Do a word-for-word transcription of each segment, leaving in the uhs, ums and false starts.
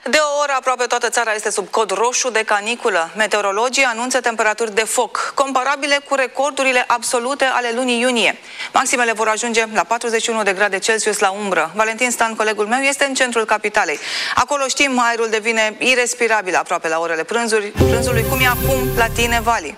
De o oră aproape toată țara este sub cod roșu de caniculă. Meteorologii anunță temperaturi de foc, comparabile cu recordurile absolute ale lunii iunie. Maximele vor ajunge la patruzeci și unu de grade Celsius la umbră. Valentin Stan, colegul meu, este în centrul capitalei. Acolo, știm, aerul devine irespirabil aproape la orele prânzului. prânzului. Cum e acum la tine, Vali?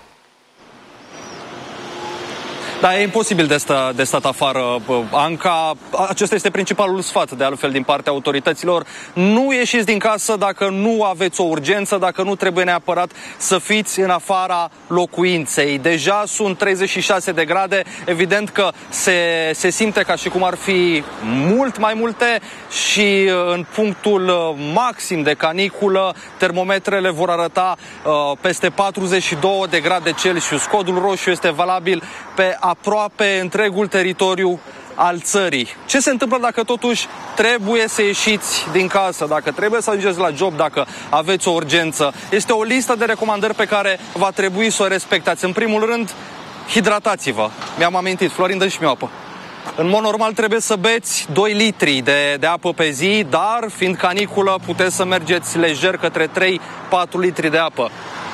Da, e imposibil de, sta, de stat afară, Anca. Acesta este principalul sfat, de altfel, din partea autorităților. Nu ieșiți din casă dacă nu aveți o urgență, dacă nu trebuie neapărat să fiți în afara locuinței. Deja sunt treizeci și șase de grade, evident că se, se simte ca și cum ar fi mult mai multe și în punctul maxim de caniculă, termometrele vor arăta uh, peste patruzeci și două de grade Celsius. Codul roșu este valabil pe aproape întregul teritoriu al țării. Ce se întâmplă dacă totuși trebuie să ieșiți din casă, dacă trebuie să ajungeți la job, dacă aveți o urgență? Este o listă de recomandări pe care va trebui să o respectați. În primul rând, hidratați-vă. Mi-am amintit, Florin, dă și mi-o apă. În mod normal trebuie să beți doi litri de, de apă pe zi, dar fiind caniculă puteți să mergeți lejer către trei patru litri de apă.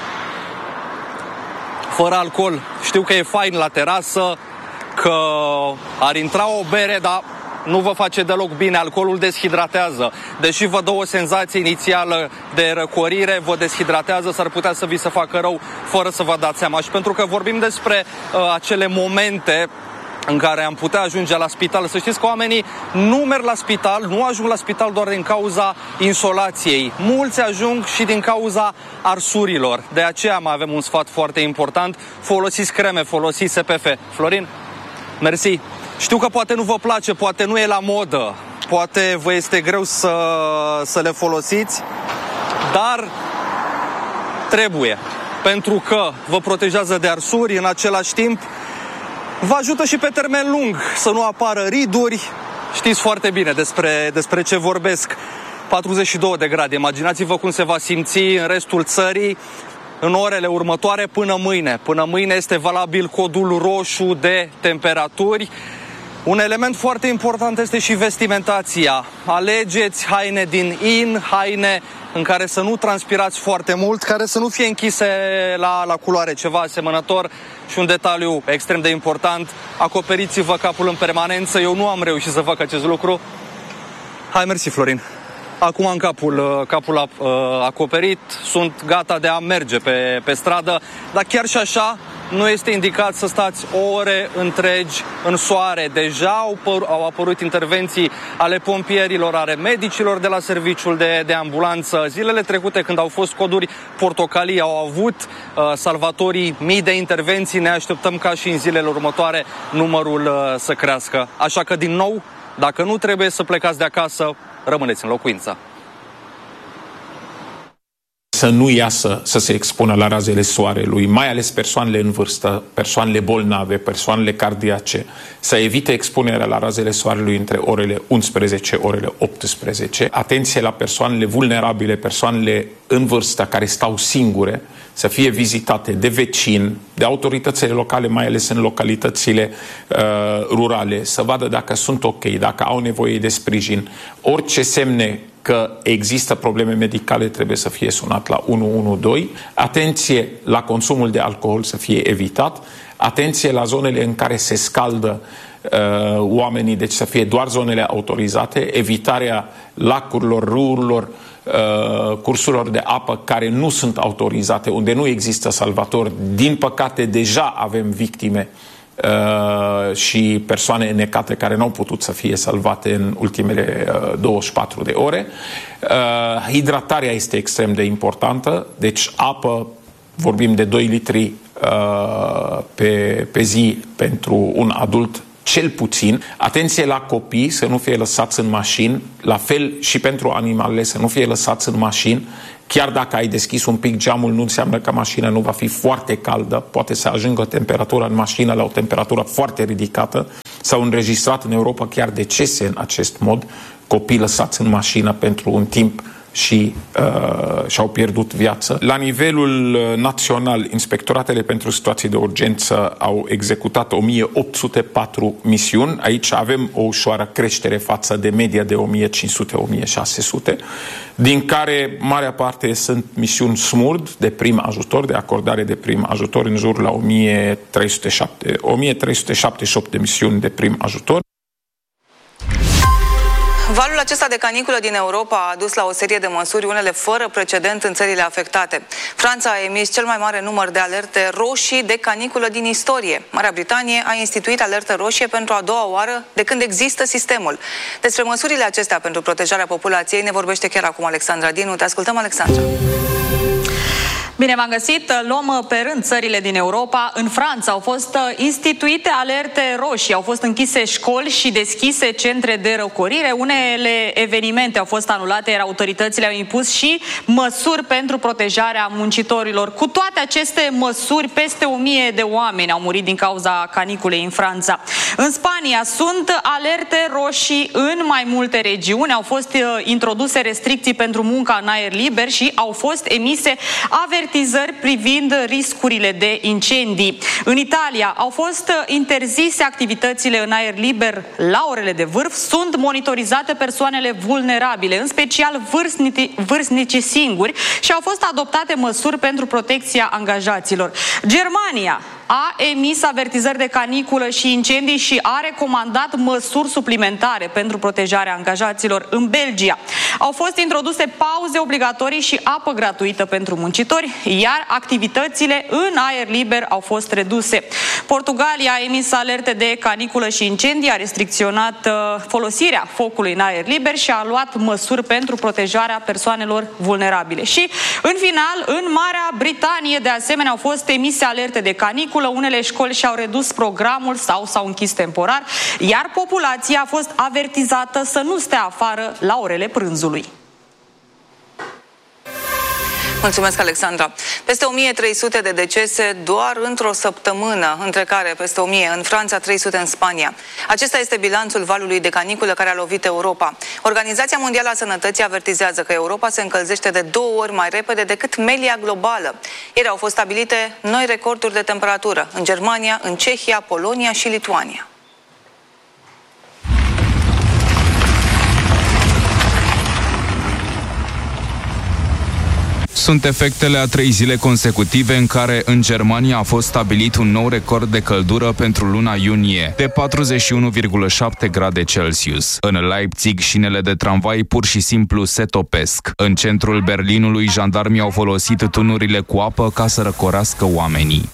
Fără alcool. Știu că e fain la terasă, că ar intra o bere, dar nu vă face deloc bine. Alcoolul deshidratează. Deși vă dă o senzație inițială de răcorire, vă deshidratează, s-ar putea să vi se facă rău fără să vă dați seama. Și pentru că vorbim despre uh, acele momente în care am putea ajunge la spital, să știți că oamenii nu merg la spital, nu ajung la spital doar din cauza insolației. Mulți ajung și din cauza arsurilor. De aceea mai avem un sfat foarte important. Folosiți creme, folosiți S P F. Florin? Mersi. Știu că poate nu vă place, poate nu e la modă, poate vă este greu să, să le folosiți, dar trebuie. Pentru că vă protejează de arsuri, în același timp vă ajută și pe termen lung să nu apară riduri. Știți foarte bine despre, despre ce vorbesc. patruzeci și două de grade. Imaginați-vă cum se va simți în restul țării în orele următoare până mâine. Până mâine este valabil codul roșu de temperaturi. Un element foarte important este și vestimentația. Alegeți haine din in, haine în care să nu transpirați foarte mult, care să nu fie închise la, la culoare, ceva asemănător. Și un detaliu extrem de important, acoperiți-vă capul în permanență. Eu nu am reușit să fac acest lucru. Hai, mersi, Florin. Acum am capul, capul acoperit, sunt gata de a merge pe, pe stradă, dar chiar și așa nu este indicat să stați ore întregi în soare. Deja au, păr- au apărut intervenții ale pompierilor, ale medicilor de la serviciul de, de ambulanță. Zilele trecute, când au fost coduri portocalii, au avut uh, salvatorii mii de intervenții. Ne așteptăm ca și în zilele următoare numărul uh, să crească. Așa că, din nou, dacă nu trebuie să plecați de acasă, rămâneți în locuință. Să nu iasă să se expună la razele soarelui, mai ales persoanele în vârstă, persoanele bolnave, persoanele cardiace, să evite expunerea la razele soarelui între orele unsprezece, orele optsprezece. Atenție la persoanele vulnerabile, persoanele în vârstă care stau singure, să fie vizitate de vecini, de autoritățile locale, mai ales în localitățile uh, rurale, să vadă dacă sunt ok, dacă au nevoie de sprijin. Orice semne că există probleme medicale trebuie să fie sunat la unu unu doi. Atenție la consumul de alcool să fie evitat. Atenție la zonele în care se scaldă uh, oamenii, deci să fie doar zonele autorizate. Evitarea lacurilor, râurilor, uh, cursurilor de apă care nu sunt autorizate, unde nu există salvatori. Din păcate, deja avem victime Uh, și persoane necate care nu au putut să fie salvate în ultimele uh, douăzeci și patru de ore. Uh, hidratarea este extrem de importantă, deci apă, vorbim de doi litri uh, pe, pe zi pentru un adult cel puțin. Atenție la copii, să nu fie lăsați în mașini, la fel și pentru animalele, să nu fie lăsați în mașini. Chiar dacă ai deschis un pic geamul, nu înseamnă că mașina nu va fi foarte caldă, poate să ajungă temperatura în mașină la o temperatură foarte ridicată. S-au înregistrat în Europa chiar decese în acest mod, copii lăsați în mașină pentru un timp și uh, și-au pierdut viața. La nivelul național, inspectoratele pentru situații de urgență au executat o mie opt sute patru misiuni. Aici avem o ușoară creștere față de media de o mie cinci sute - o mie șase sute, din care marea parte sunt misiuni SMURD de prim ajutor, de acordare de prim ajutor, în jur la o mie trei sute șaptezeci și opt de misiuni de prim ajutor. Valul acesta de caniculă din Europa a dus la o serie de măsuri, unele fără precedent în țările afectate. Franța a emis cel mai mare număr de alerte roșii de caniculă din istorie. Marea Britanie a instituit alertă roșie pentru a doua oară de când există sistemul. Despre măsurile acestea pentru protejarea populației ne vorbește chiar acum Alexandra Dinu. Te ascultăm, Alexandra. Bine v-am găsit, luăm pe rând țările din Europa. În Franța au fost instituite alerte roșii, au fost închise școli și deschise centre de răcorire. Unele evenimente au fost anulate, iar autoritățile au impus și măsuri pentru protejarea muncitorilor. Cu toate aceste măsuri, peste o mie de oameni au murit din cauza caniculei în Franța. În Spania sunt alerte roșii în mai multe regiuni, au fost introduse restricții pentru munca în aer liber și au fost emise avertizări privind riscurile de incendii. În Italia au fost interzise activitățile în aer liber la orele de vârf, sunt monitorizate persoanele vulnerabile, în special vârstnici, vârstnici singuri, și au fost adoptate măsuri pentru protecția angajaților. Germania a emis avertizări de caniculă și incendii și a recomandat măsuri suplimentare pentru protejarea angajaților. În Belgia au fost introduse pauze obligatorii și apă gratuită pentru muncitori, iar activitățile în aer liber au fost reduse. Portugalia a emis alerte de caniculă și incendii, a restricționat uh, folosirea focului în aer liber și a luat măsuri pentru protejarea persoanelor vulnerabile. Și, în final, în Marea Britanie, de asemenea, au fost emise alerte de caniculă, unele școli și-au redus programul sau s-au închis temporar, iar populația a fost avertizată să nu stea afară la orele prânzului. Mulțumesc, Alexandra. Peste o mie trei sute de decese doar într-o săptămână, între care peste o mie în Franța, trei sute în Spania. Acesta este bilanțul valului de caniculă care a lovit Europa. Organizația Mondială a Sănătății avertizează că Europa se încălzește de două ori mai repede decât media globală. Ieri au fost stabilite noi recorduri de temperatură în Germania, în Cehia, Polonia și Lituania. Sunt efectele a trei zile consecutive în care în Germania a fost stabilit un nou record de căldură pentru luna iunie, de patruzeci și unu virgulă șapte grade Celsius. În Leipzig, șinele de tramvai pur și simplu se topesc. În centrul Berlinului, jandarmii au folosit tunurile cu apă ca să răcorească oamenii.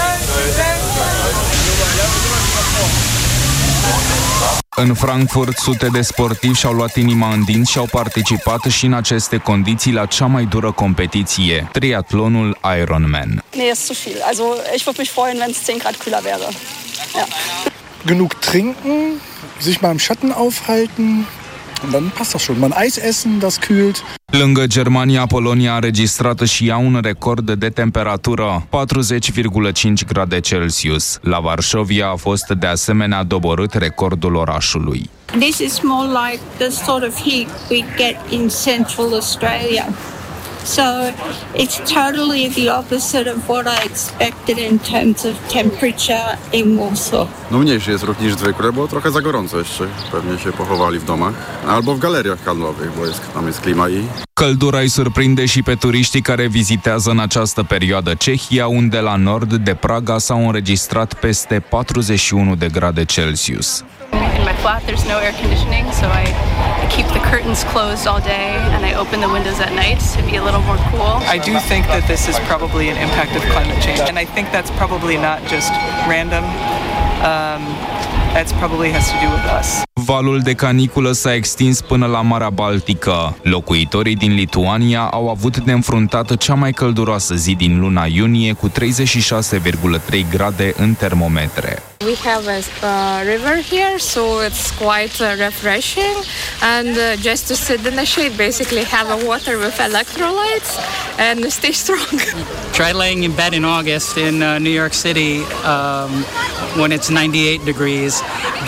În Frankfurt, sute de sportivi și-au luat inima în dinți și au participat și în aceste condiții la cea mai dură competiție, triatlonul Ironman. Nee, ist zu viel. Also, ich würde mich freuen, wenn es zehn Grad kühler wäre. Ja. Genug trinken, sich mal im Schatten aufhalten. Und dann passt das schon. Man Eis essen, das kühlt. Lângă Germania, Polonia a înregistrat și ea un record de temperatură, patruzeci virgulă cinci grade Celsius. La Varșovia a fost de asemenea doborât recordul orașului. This is more like the sort of heat we get in Central Australia. So it's totally the opposite of what I expected in terms of temperature in Warsaw. No mniejszy jest róg niż zwykle, bo trochę za gorąco jeszcze. Pewnie się pochowali w domach albo w galeriach handlowych, bo jest, tam jest klima i... Căldura îi surprinde și pe turiștii care vizitează în această perioadă Cehia, unde la nord de Praga s-au înregistrat peste patruzeci și unu de grade Celsius. In my flat there's no air conditioning, so I, I keep the curtains closed all day and I open the windows at night to be a little more cool. I do think that this is probably an impact of climate change, and I think that's probably not just random. Um, That probably has to do with us. Valul de caniculă s-a extins până la Marea Baltică. Locuitorii din Lituania au avut de înfruntat cea mai călduroasă zi din luna iunie, cu treizeci și șase virgulă trei grade în termometre. We have a uh, river here, so it's quite uh, refreshing, and uh, just to sit in the shade, basically have a water with electrolytes and stay strong. Try laying in bed in August in uh, New York City um, when it's ninety-eight degrees.